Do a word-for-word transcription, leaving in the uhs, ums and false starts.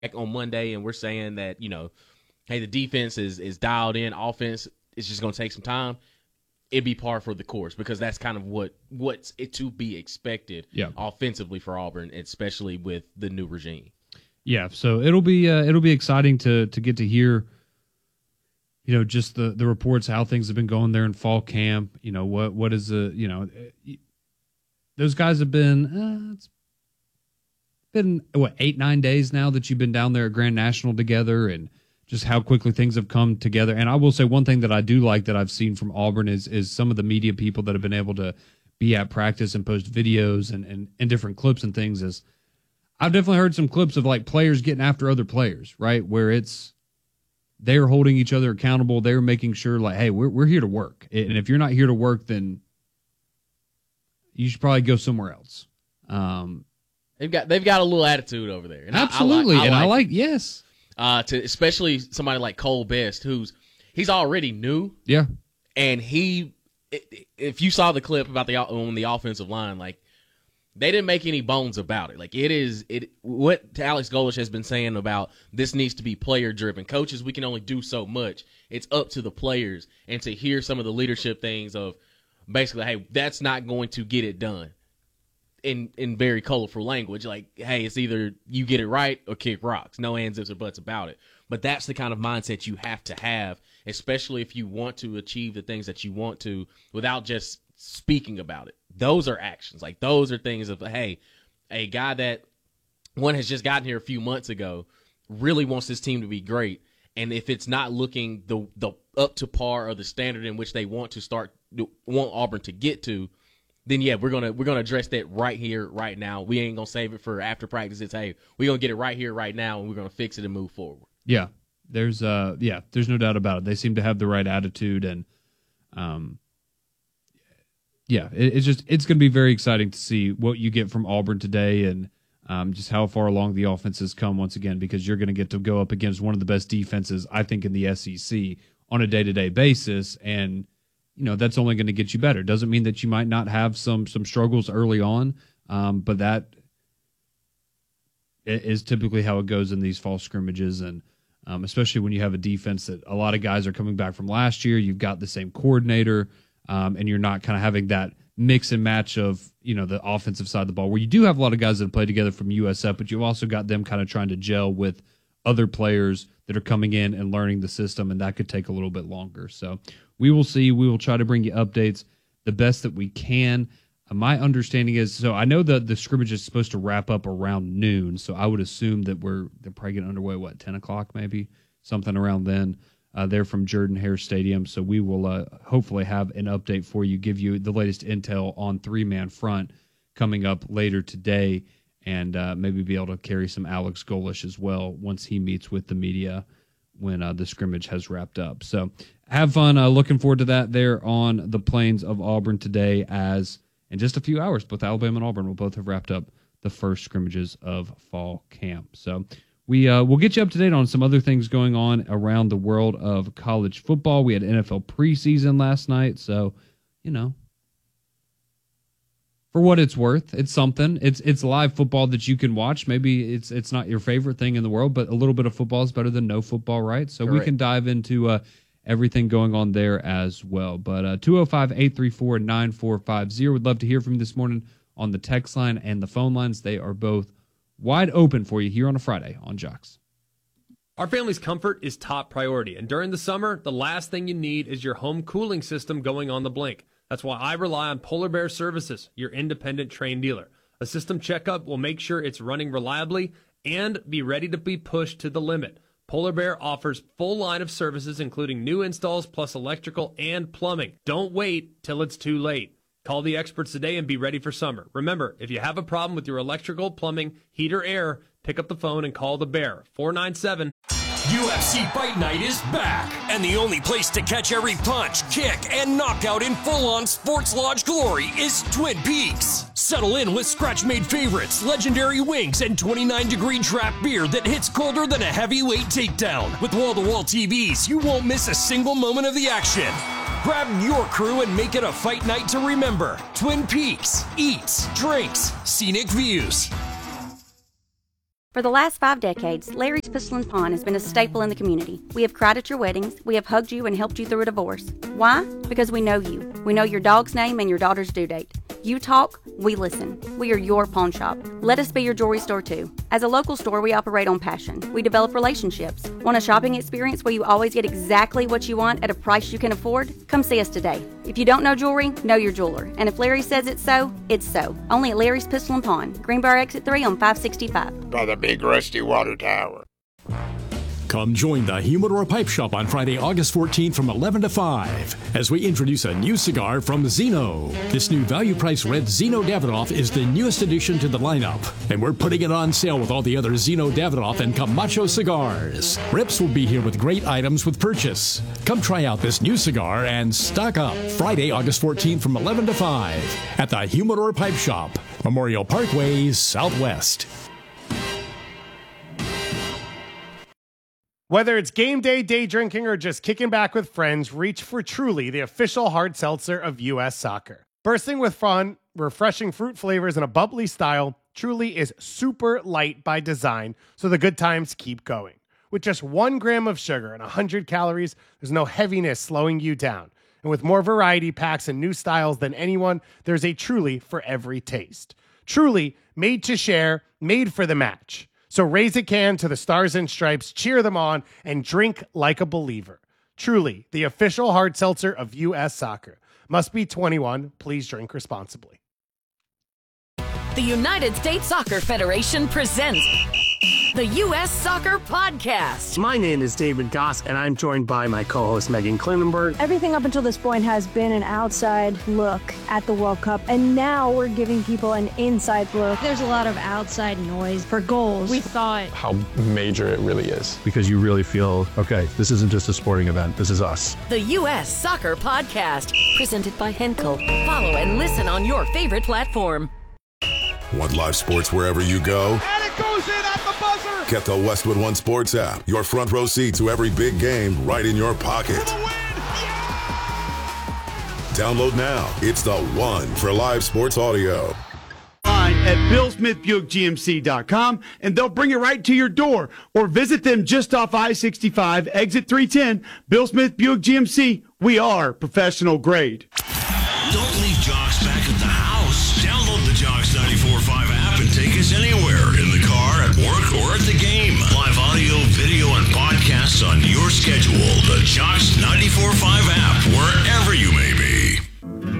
on Monday and we're saying that, you know, hey, the defense is is dialed in, offense is just going to take some time, it'd be par for the course because that's kind of what what's it to be expected yeah. offensively for Auburn, especially with the new regime. Yeah, so it'll be uh, it'll be exciting to to get to hear, you know, just the the reports, how things have been going there in fall camp. You know, what what is the you know, those guys have been uh, it's been what eight nine days now that you've been down there at Grand National together, and just how quickly things have come together. And I will say one thing that I do like that I've seen from Auburn is is some of the media people that have been able to be at practice and post videos and and, and different clips and things. Is I've definitely heard some clips of like players getting after other players, right? Where it's they're holding each other accountable. They're making sure like, hey, we're we're here to work. And if you're not here to work, then you should probably go somewhere else. Um, they've got they've got a little attitude over there. And absolutely. I, I like, I and like, I like yes. Uh, to especially somebody like Cole Best, who's he's already new. Yeah. And he, if you saw the clip about the on the offensive line, like, they didn't make any bones about it. Like, it is it what Alex Golesh has been saying about this needs to be player driven. Coaches, we can only do so much. It's up to the players. And to hear some of the leadership things of basically, hey, that's not going to get it done. In in very colorful language, like, hey, it's either you get it right or kick rocks. No ands, ifs, or buts about it. But that's the kind of mindset you have to have, especially if you want to achieve the things that you want to without just speaking about it. Those are actions. Like, those are things of, hey, a guy that one has just gotten here a few months ago really wants this team to be great. And if it's not looking the the up to par or the standard in which they want to start, want Auburn to get to, then yeah, we're gonna we're gonna address that right here, right now. We ain't gonna save it for after practice. It's, hey, we're gonna get it right here, right now, and we're gonna fix it and move forward. Yeah, there's uh yeah, there's no doubt about it. They seem to have the right attitude, and um, yeah, it, it's just it's gonna be very exciting to see what you get from Auburn today, and um, just how far along the offense has come once again, because you're gonna get to go up against one of the best defenses I think in the S E C on a day to day basis, and you know, that's only going to get you better. Doesn't mean that you might not have some some struggles early on, um, but that is typically how it goes in these fall scrimmages, and um, especially when you have a defense that a lot of guys are coming back from last year. You've got the same coordinator, um, and you're not kind of having that mix and match of, you know, the offensive side of the ball, where you do have a lot of guys that play together from U S F, but you've also got them kind of trying to gel with other players that are coming in and learning the system, and that could take a little bit longer. So we will see. We will try to bring you updates the best that we can. Uh, my understanding is, so I know that the scrimmage is supposed to wrap up around noon, so I would assume that we're they're probably getting underway, what, ten o'clock maybe? Something around then. Uh, they're from Jordan-Hare Stadium, so we will uh, hopefully have an update for you, give you the latest intel on three-man front coming up later today, and uh, maybe be able to carry some Alex Golesh as well once he meets with the media when uh, the scrimmage has wrapped up. So have fun. Uh, looking forward to that there on the plains of Auburn today, as in just a few hours, both Alabama and Auburn will both have wrapped up the first scrimmages of fall camp. So we uh, will get you up to date on some other things going on around the world of college football. We had N F L preseason last night, so, you know, for what it's worth, it's something. It's it's live football that you can watch. Maybe it's it's not your favorite thing in the world, but a little bit of football is better than no football, right? So Correct. We can dive into uh, everything going on there as well. But uh, two oh five, eight three four, nine four five zero. Would love to hear from you this morning on the text line and the phone lines. They are both wide open for you here on a Friday on Jocks. Our family's comfort is top priority, and during the summer, the last thing you need is your home cooling system going on the blink. That's why I rely on Polar Bear Services, your independent Trane dealer. A system checkup will make sure it's running reliably and be ready to be pushed to the limit. Polar Bear offers full line of services, including new installs plus electrical and plumbing. Don't wait till it's too late. Call the experts today and be ready for summer. Remember, if you have a problem with your electrical, plumbing, heat, or air, pick up the phone and call the Bear, four nine seven. U F C Fight Night is back, and the only place to catch every punch, kick, and knockout in full-on Sports Lodge glory is Twin Peaks. Settle in with scratch-made favorites, legendary wings, and twenty-nine degree draft beer that hits colder than a heavyweight takedown. With wall-to-wall T Vs, you won't miss a single moment of the action. Grab your crew and make it a fight night to remember. Twin Peaks. Eats, drinks, scenic views. For the last five decades, Larry's Pistol and Pawn has been a staple in the community. We have cried at your weddings. We have hugged you and helped you through a divorce. Why? Because we know you. We know your dog's name and your daughter's due date. You talk, we listen. We are your pawn shop. Let us be your jewelry store too. As a local store, we operate on passion. We develop relationships. Want a shopping experience where you always get exactly what you want at a price you can afford? Come see us today. If you don't know jewelry, know your jeweler. And if Larry says it's so, it's so. Only at Larry's Pistol and Pawn, Greenbrier Exit three on five sixty-five. By the big rusty water tower. Come join the Humidor Pipe Shop on Friday, August fourteenth from eleven to five as we introduce a new cigar from Zeno. This new value-priced red Zeno Davidoff is the newest addition to the lineup, and we're putting it on sale with all the other Zeno Davidoff and Camacho cigars. Rips will be here with great items with purchase. Come try out this new cigar and stock up Friday, August fourteenth from eleven to five at the Humidor Pipe Shop, Memorial Parkway, Southwest. Whether it's game day, day drinking, or just kicking back with friends, reach for Truly, the official hard seltzer of U S Soccer. Bursting with fun, refreshing fruit flavors, and a bubbly style, Truly is super light by design, so the good times keep going. With just one gram of sugar and one hundred calories, there's no heaviness slowing you down. And with more variety packs and new styles than anyone, there's a Truly for every taste. Truly, made to share, made for the match. So raise a can to the Stars and Stripes, cheer them on, and drink like a believer. Truly, the official hard seltzer of U S Soccer. Must be twenty-one. Please drink responsibly. The United States Soccer Federation presents the U S Soccer Podcast. My name is David Goss, and I'm joined by my co-host Megan Klinenberg. Everything up until this point has been an outside look at the World Cup, and now we're giving people an inside look. There's a lot of outside noise for goals. We thought how major it really is. Because you really feel, okay, this isn't just a sporting event, this is us. The U S Soccer Podcast, presented by Henkel. Follow and listen on your favorite platform. Want live sports wherever you go? And it goes in at the buzzer! Get the Westwood One Sports app. Your front row seat to every big game right in your pocket. For the win! Yeah! Download now. It's the one for live sports audio. At Bill Smith Buick G M C dot com, and they'll bring it right to your door. Or visit them just off I sixty-five, exit three ten. Bill Smith Buick G M C. We are professional grade. Don't leave Jocks back at the house. Download the Jocks ninety-four point five app and take us anywhere. In the car, at work, or at the game. Live audio, video, and podcasts on your schedule. The Jocks ninety-four point five app.